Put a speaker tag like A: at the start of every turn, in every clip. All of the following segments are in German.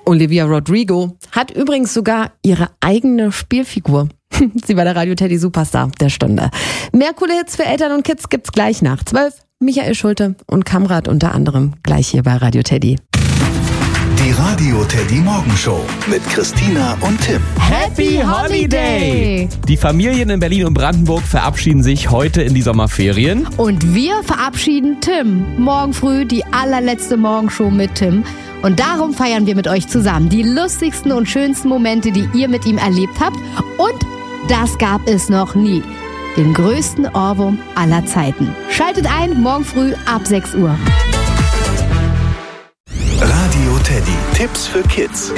A: Olivia Rodrigo hat übrigens sogar ihre eigene Spielfigur. Sie war der Radio Teddy Superstar der Stunde. Mehr coole Hits für Eltern und Kids gibt's gleich nach 12. Michael Schulte und Kamrat unter anderem gleich hier bei Radio Teddy.
B: Die Radio Teddy Morgenshow mit Christina und Tim.
A: Happy Holiday!
C: Die Familien in Berlin und Brandenburg verabschieden sich heute in die Sommerferien.
D: Und wir verabschieden Tim. Morgen früh die allerletzte Morgenshow mit Tim. Und darum feiern wir mit euch zusammen die lustigsten und schönsten Momente, die ihr mit ihm erlebt habt. Und das gab es noch nie. Den größten Ohrwurm aller Zeiten. Schaltet ein, morgen früh ab 6 Uhr.
B: Radio Teddy. Tipps für Kids.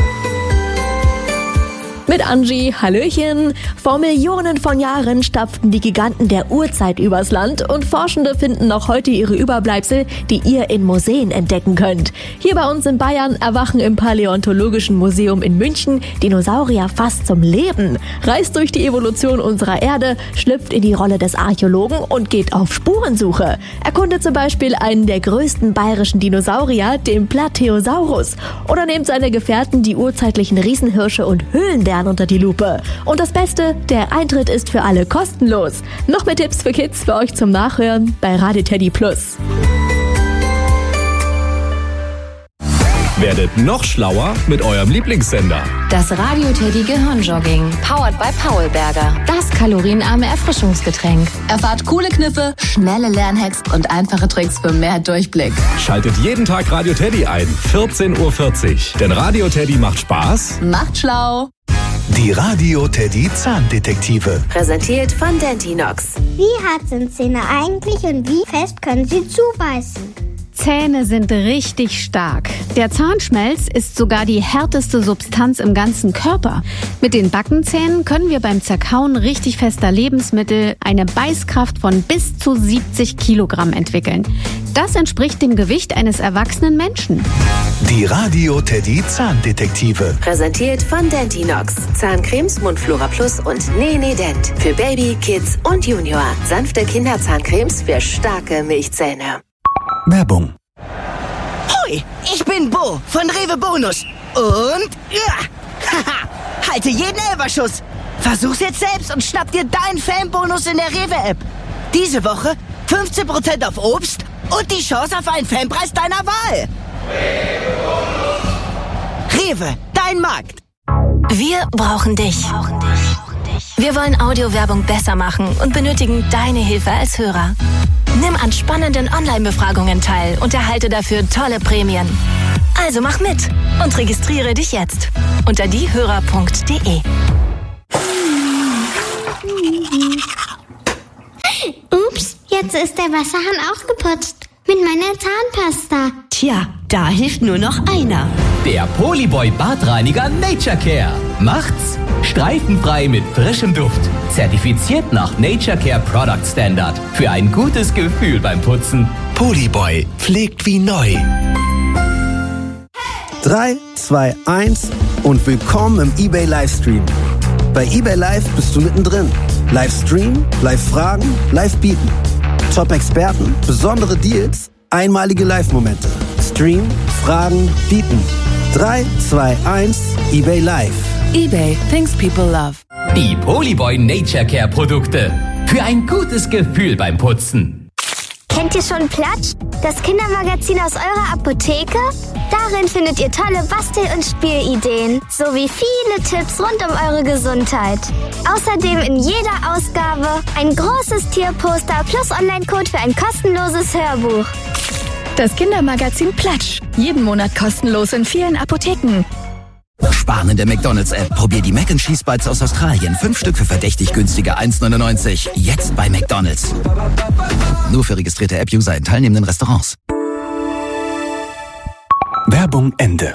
E: Mit Angie, Hallöchen. Vor Millionen von Jahren stapften die Giganten der Urzeit übers Land und Forschende finden noch heute ihre Überbleibsel, die ihr in Museen entdecken könnt. Hier bei uns in Bayern erwachen im Paläontologischen Museum in München Dinosaurier fast zum Leben. Reist durch die Evolution unserer Erde, schlüpft in die Rolle des Archäologen und geht auf Spurensuche. Erkundet zum Beispiel einen der größten bayerischen Dinosaurier, den Plateosaurus. Oder nehmt seine Gefährten, die urzeitlichen Riesenhirsche und Höhlenbären, unter die Lupe. Und das Beste, der Eintritt ist für alle kostenlos. Noch mehr Tipps für Kids für euch zum Nachhören bei Radio Teddy Plus.
C: Werdet noch schlauer mit eurem Lieblingssender.
F: Das Radio Teddy Gehirnjogging, powered by Paulberger. Das kalorienarme Erfrischungsgetränk. Erfahrt coole Kniffe, schnelle Lernhacks und einfache Tricks für mehr Durchblick.
C: Schaltet jeden Tag Radio Teddy ein, 14:40 Uhr. Denn Radio Teddy macht Spaß.
F: Macht schlau.
B: Die Radio Teddy Zahndetektive.
G: Präsentiert von Dentinox.
H: Wie hart sind Zähne eigentlich und wie fest können sie zubeißen?
D: Zähne sind richtig stark. Der Zahnschmelz ist sogar die härteste Substanz im ganzen Körper. Mit den Backenzähnen können wir beim Zerkauen richtig fester Lebensmittel eine Beißkraft von bis zu 70 Kilogramm entwickeln. Das entspricht dem Gewicht eines erwachsenen Menschen.
B: Die Radio Teddy Zahndetektive.
G: Präsentiert von Dentinox. Zahncremes, Mundflora Plus und Nee Dent. Für Baby, Kids und Junior. Sanfte Kinderzahncremes für starke Milchzähne.
B: Werbung.
I: Hoi, ich bin Bo von Rewe Bonus. Und haha, halte jeden Elferschuss. Versuch's jetzt selbst und schnapp dir deinen Fanbonus in der Rewe-App. Diese Woche 15% auf Obst und die Chance auf einen Fanpreis deiner Wahl. Rewe, dein Markt.
F: Wir brauchen dich. Wir wollen Audiowerbung besser machen und benötigen deine Hilfe als Hörer. Nimm an spannenden Online-Befragungen teil und erhalte dafür tolle Prämien. Also mach mit und registriere dich jetzt unter diehörer.de.
H: Ups, jetzt ist der Wasserhahn ausgeputzt. Mit meiner Zahnpasta.
G: Tja, da hilft nur noch einer.
J: Der Polyboy Badreiniger Nature Care. Macht's streifenfrei mit frischem Duft. Zertifiziert nach Nature Care Product Standard. Für ein gutes Gefühl beim Putzen.
B: Polyboy pflegt wie neu.
K: 3, 2, 1 und willkommen im eBay Livestream. Bei eBay Live bist du mittendrin. Livestream, Live-Fragen, Live-Bieten. Top-Experten, besondere Deals, einmalige Live-Momente. Stream, Fragen, Bieten. 3, 2, 1, eBay Live.
G: eBay, things people love.
J: Die Polyboy Nature Care Produkte. Für ein gutes Gefühl beim Putzen.
H: Kennt ihr schon Platsch? Das Kindermagazin aus eurer Apotheke? Darin findet ihr tolle Bastel- und Spielideen, sowie viele Tipps rund um eure Gesundheit. Außerdem in jeder Ausgabe ein großes Tierposter plus Online-Code für ein kostenloses Hörbuch.
F: Das Kindermagazin Platsch. Jeden Monat kostenlos in vielen Apotheken.
L: Sparen in der McDonald's-App. Probier die Mac & Cheese Bites aus Australien. 5 Stück für verdächtig günstige 1,99. Jetzt bei McDonald's. Nur für registrierte App-User in teilnehmenden Restaurants.
B: Werbung Ende.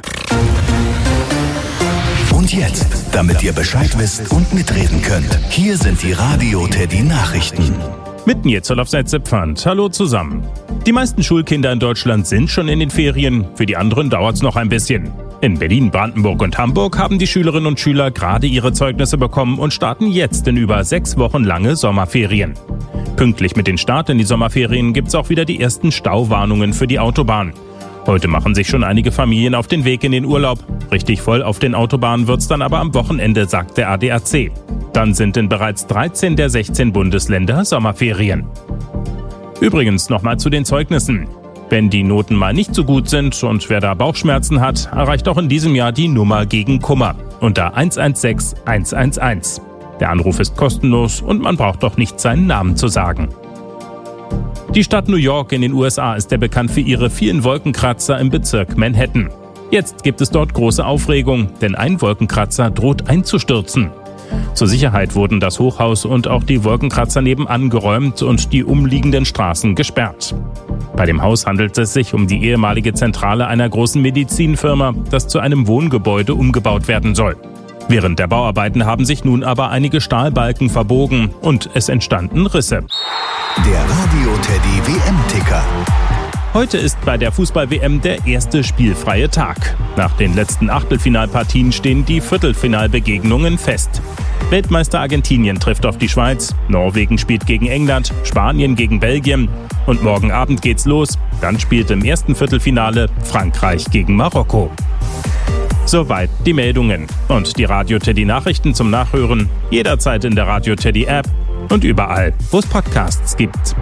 B: Und jetzt, damit ihr Bescheid wisst und mitreden könnt, hier sind die Radio Teddy Nachrichten.
M: Mit mir Zollhoff Zipfand. Hallo zusammen. Die meisten Schulkinder in Deutschland sind schon in den Ferien. Für die anderen dauert es noch ein bisschen. In Berlin, Brandenburg und Hamburg haben die Schülerinnen und Schüler gerade ihre Zeugnisse bekommen und starten jetzt in über 6 Wochen lange Sommerferien. Pünktlich mit dem Start in die Sommerferien gibt es auch wieder die ersten Stauwarnungen für die Autobahn. Heute machen sich schon einige Familien auf den Weg in den Urlaub. Richtig voll auf den Autobahnen wird's dann aber am Wochenende, sagt der ADAC. Dann sind in bereits 13 der 16 Bundesländer Sommerferien. Übrigens nochmal zu den Zeugnissen. Wenn die Noten mal nicht so gut sind und wer da Bauchschmerzen hat, erreicht auch in diesem Jahr die Nummer gegen Kummer unter 116 111. Der Anruf ist kostenlos und man braucht doch nicht seinen Namen zu sagen. Die Stadt New York in den USA ist ja bekannt für ihre vielen Wolkenkratzer im Bezirk Manhattan. Jetzt gibt es dort große Aufregung, denn ein Wolkenkratzer droht einzustürzen. Zur Sicherheit wurden das Hochhaus und auch die Wolkenkratzer nebenan geräumt und die umliegenden Straßen gesperrt. Bei dem Haus handelt es sich um die ehemalige Zentrale einer großen Medizinfirma, das zu einem Wohngebäude umgebaut werden soll. Während der Bauarbeiten haben sich nun aber einige Stahlbalken verbogen und es entstanden Risse.
B: Der Radio Teddy WM-Ticker.
M: Heute ist bei der Fußball-WM der erste spielfreie Tag. Nach den letzten Achtelfinalpartien stehen die Viertelfinalbegegnungen fest. Weltmeister Argentinien trifft auf die Schweiz, Norwegen spielt gegen England, Spanien gegen Belgien und morgen Abend geht's los. Dann spielt im ersten Viertelfinale Frankreich gegen Marokko. Soweit die Meldungen. Und die Radio Teddy Nachrichten zum Nachhören jederzeit in der Radio Teddy App und überall, wo es Podcasts gibt.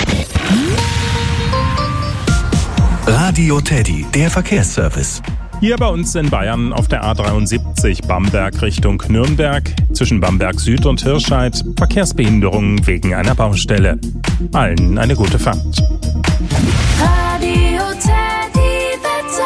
B: Radio Teddy, der Verkehrsservice.
M: Hier bei uns in Bayern auf der A73 Bamberg Richtung Nürnberg, zwischen Bamberg Süd und Hirscheid, Verkehrsbehinderungen wegen einer Baustelle. Allen eine gute Fahrt.
G: Radio Teddy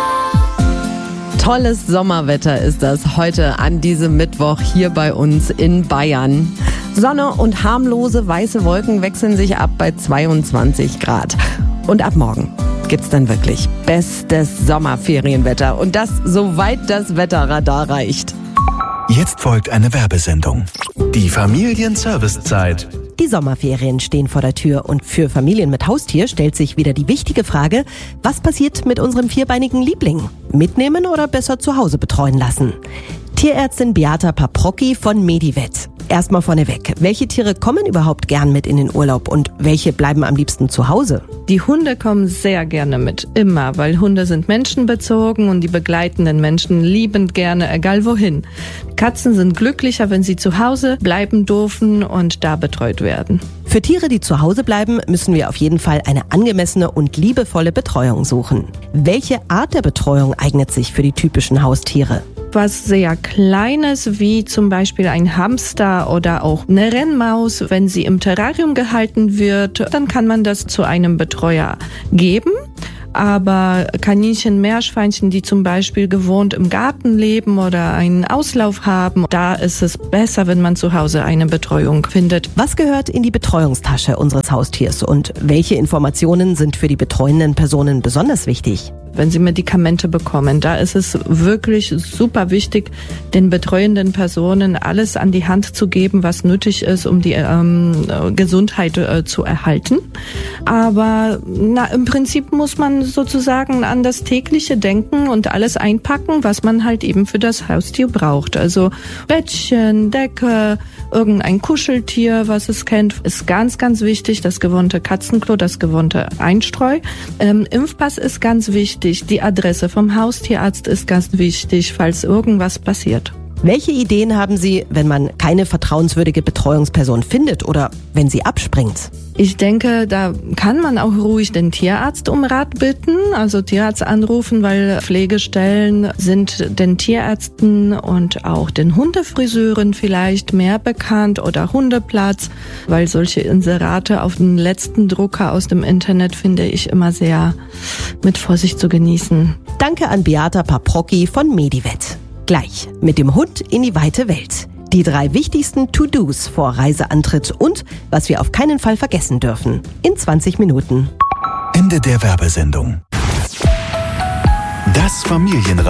G: Wetter.
A: Tolles Sommerwetter ist das heute an diesem Mittwoch hier bei uns in Bayern. Sonne und harmlose weiße Wolken wechseln sich ab bei 22 Grad. Und ab morgen gibt's dann wirklich bestes Sommerferienwetter. Und das, soweit das Wetterradar reicht.
B: Jetzt folgt eine Werbesendung. Die Familienservicezeit.
N: Die Sommerferien stehen vor der Tür und für Familien mit Haustier stellt sich wieder die wichtige Frage, was passiert mit unserem vierbeinigen Liebling? Mitnehmen oder besser zu Hause betreuen lassen? Tierärztin Beata Paprocki von Medivet. Erstmal vorneweg, welche Tiere kommen überhaupt gern mit in den Urlaub und welche bleiben am liebsten zu Hause?
O: Die Hunde kommen sehr gerne mit, immer, weil Hunde sind menschenbezogen und die begleitenden Menschen liebend gerne, egal wohin. Katzen sind glücklicher, wenn sie zu Hause bleiben dürfen und da betreut werden.
N: Für Tiere, die zu Hause bleiben, müssen wir auf jeden Fall eine angemessene und liebevolle Betreuung suchen. Welche Art der Betreuung eignet sich für die typischen Haustiere?
O: Was sehr Kleines, wie zum Beispiel ein Hamster oder auch eine Rennmaus, wenn sie im Terrarium gehalten wird, dann kann man das zu einem Betreuer geben. Aber Kaninchen, Meerschweinchen, die zum Beispiel gewohnt im Garten leben oder einen Auslauf haben, da ist es besser, wenn man zu Hause eine Betreuung findet.
N: Was gehört in die Betreuungstasche unseres Haustiers und welche Informationen sind für die betreuenden Personen besonders wichtig?
O: Wenn sie Medikamente bekommen, da ist es wirklich super wichtig, den betreuenden Personen alles an die Hand zu geben, was nötig ist, um die Gesundheit zu erhalten. Aber im Prinzip muss man sozusagen an das tägliche denken und alles einpacken, was man halt eben für das Haustier braucht. Also Bettchen, Decke, irgendein Kuscheltier, was es kennt, ist ganz, ganz wichtig. Das gewohnte Katzenklo, das gewohnte Einstreu. Impfpass ist ganz wichtig. Die Adresse vom Haustierarzt ist ganz wichtig, falls irgendwas passiert.
N: Welche Ideen haben Sie, wenn man keine vertrauenswürdige Betreuungsperson findet oder wenn sie abspringt?
O: Ich denke, da kann man auch ruhig den Tierarzt um Rat bitten, also Tierarzt anrufen, weil Pflegestellen sind den Tierärzten und auch den Hundefriseuren vielleicht mehr bekannt oder Hundeplatz, weil solche Inserate auf dem letzten Drucker aus dem Internet finde ich immer sehr mit Vorsicht zu genießen.
N: Danke an Beata Paprocki von Medivet. Gleich mit dem Hund in die weite Welt. Die 3 wichtigsten To-Dos vor Reiseantritt und was wir auf keinen Fall vergessen dürfen. In 20 Minuten.
B: Ende der Werbesendung. Das Familienradio.